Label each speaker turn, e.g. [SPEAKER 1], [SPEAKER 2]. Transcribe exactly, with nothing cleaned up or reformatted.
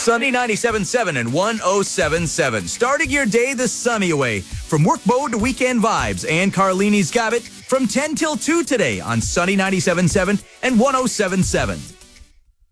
[SPEAKER 1] Sunny ninety-seven point seven and one oh seven point seven. Starting your day the sunny way. From work mode to weekend vibes. Ann Carlini's got it from ten till two today on Sunny ninety-seven point seven and one oh seven point seven.